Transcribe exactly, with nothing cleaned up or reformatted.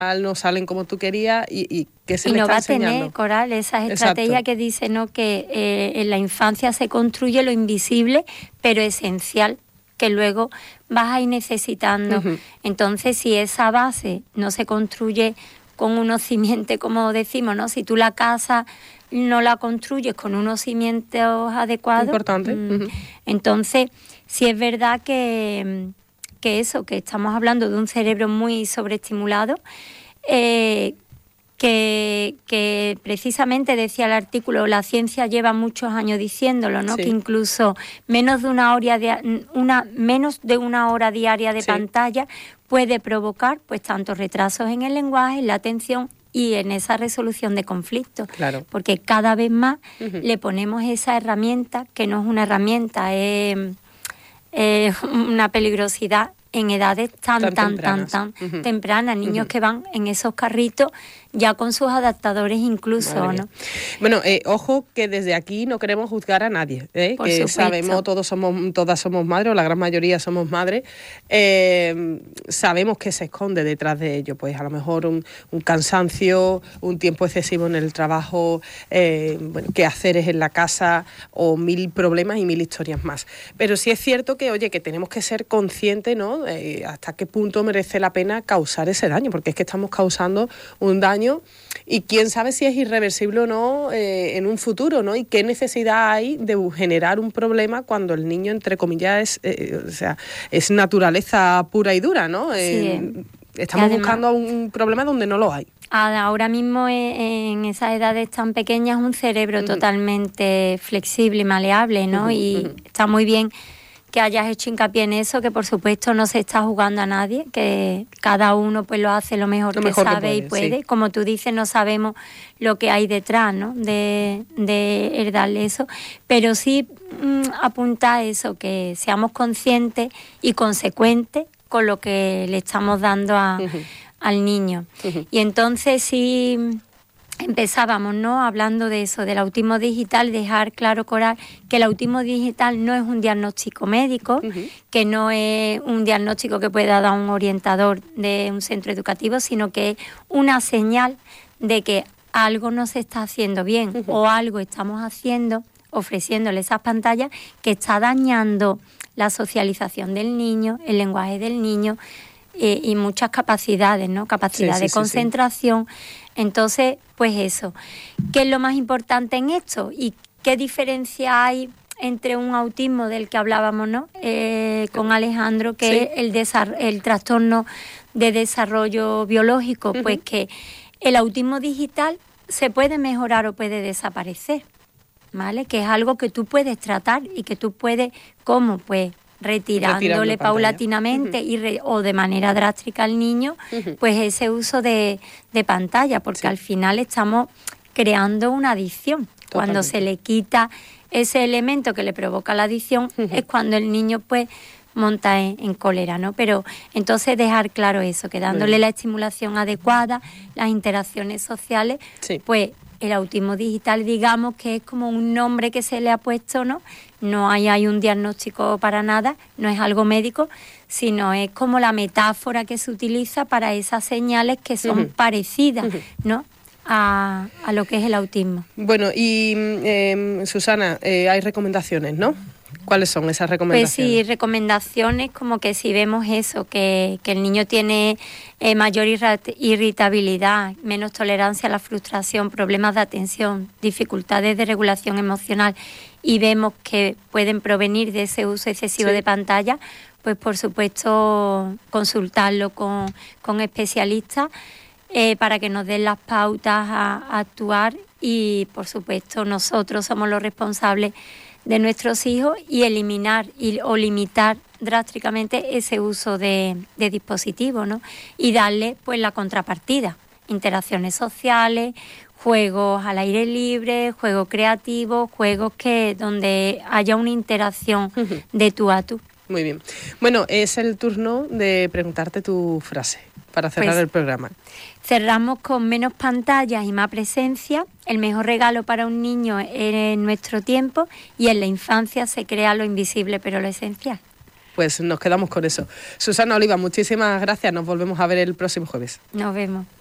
no salen como tú querías y, y que se y le no está va enseñando. a tener, Coral, esas estrategias Exacto. que dicen, ¿no?, que eh, en la infancia se construye lo invisible, pero esencial, que luego vas a ir necesitando. Uh-huh. Entonces, si esa base no se construye con unos cimientos, como decimos, ¿no? Si tú la casa no la construyes con unos cimientos adecuados, importante. Mmm, Uh-huh. entonces sí es verdad que, que eso, que estamos hablando de un cerebro muy sobreestimulado, eh, que, que precisamente decía el artículo, la ciencia lleva muchos años diciéndolo, ¿no? Sí. Que incluso menos de una hora de una menos de una hora diaria de sí. pantalla puede provocar pues tantos retrasos en el lenguaje, en la atención y en esa resolución de conflictos. Claro. Porque cada vez más uh-huh. le ponemos esa herramienta, que no es una herramienta, es, es una peligrosidad en edades tan, tan, tan, tempranas. tan, tan uh-huh. tempranas. Niños uh-huh. que van en esos carritos ya con sus adaptadores incluso, ¿no? Bueno, eh, ojo que desde aquí no queremos juzgar a nadie, ¿eh? Por que supuesto. sabemos, todos somos, todas somos madres, o la gran mayoría somos madres, eh, sabemos que se esconde detrás de ello, pues a lo mejor un, un cansancio, un tiempo excesivo en el trabajo, eh, bueno, quehaceres en la casa o mil problemas y mil historias más. Pero sí es cierto que, oye, que tenemos que ser conscientes, ¿no? Eh, hasta qué punto merece la pena causar ese daño, porque es que estamos causando un daño y quién sabe si es irreversible o no eh, en un futuro, ¿no? Y qué necesidad hay de generar un problema cuando el niño, entre comillas, es, eh, o sea, es naturaleza pura y dura, ¿no? Sí, eh, estamos además, buscando un problema donde no lo hay. Ahora mismo en esas edades tan pequeñas un cerebro uh-huh. totalmente flexible y maleable, ¿no? Uh-huh, y uh-huh. está muy bien que hayas hecho hincapié en eso, que por supuesto no se está jugando a nadie, que cada uno pues lo hace lo mejor, lo que mejor sabe que puede, y puede. Sí. Como tú dices, no sabemos lo que hay detrás, ¿no? De, de heredarle eso, pero sí mmm, apunta a eso, que seamos conscientes y consecuentes con lo que le estamos dando a, uh-huh. al niño. Uh-huh. Y entonces sí empezábamos, ¿no?, hablando de eso, del autismo digital, dejar claro, Coral, que el autismo digital no es un diagnóstico médico, uh-huh. que no es un diagnóstico que pueda dar un orientador de un centro educativo, sino que es una señal de que algo no se está haciendo bien uh-huh. o algo estamos haciendo, ofreciéndole esas pantallas que está dañando la socialización del niño, el lenguaje del niño eh, y muchas capacidades, ¿no? Capacidad sí, de sí, concentración. Sí, sí. Entonces, pues eso. ¿Qué es lo más importante en esto? ¿Y qué diferencia hay entre un autismo del que hablábamos, ¿no? Eh, con Alejandro, que sí. es el, desar- el trastorno de desarrollo biológico? Uh-huh. Pues que el autismo digital se puede mejorar o puede desaparecer, ¿vale? Que es algo que tú puedes tratar y que tú puedes, ¿cómo? Pues retirándole paulatinamente uh-huh. y re, o de manera drástica al niño, uh-huh. pues ese uso de, de pantalla, porque sí. al final estamos creando una adicción. Totalmente. Cuando se le quita ese elemento que le provoca la adicción, uh-huh. es cuando el niño pues monta en, en cólera, ¿no? Pero entonces dejar claro eso, que dándole uh-huh. la estimulación adecuada, las interacciones sociales, sí. pues el autismo digital, digamos que es como un nombre que se le ha puesto, ¿no? No hay, hay un diagnóstico para nada, no es algo médico, sino es como la metáfora que se utiliza para esas señales que son uh-huh. parecidas, uh-huh. ¿no?, a, a lo que es el autismo. Bueno, y eh, Susana, eh, hay recomendaciones, ¿no? ¿Cuáles son esas recomendaciones? Pues sí, recomendaciones como que si vemos eso, que, que el niño tiene eh, mayor irritabilidad, menos tolerancia a la frustración, problemas de atención, dificultades de regulación emocional y vemos que pueden provenir de ese uso excesivo sí. de pantalla, pues por supuesto consultarlo con, con especialistas eh, para que nos den las pautas a, a actuar y por supuesto nosotros somos los responsables de nuestros hijos y eliminar y, o limitar drásticamente ese uso de, de dispositivos, ¿no? Y darle pues la contrapartida, interacciones sociales, juegos al aire libre, juegos creativos, juegos que donde haya una interacción uh-huh. de tú a tú. Muy bien. Bueno, es el turno de preguntarte tu frase para cerrar pues, el programa. Cerramos con menos pantallas y más presencia. El mejor regalo para un niño es nuestro tiempo y en la infancia se crea lo invisible pero lo esencial. Pues pues nos quedamos con eso. Susana Oliva, muchísimas gracias, nos volvemos a ver el próximo jueves. Nos vemos.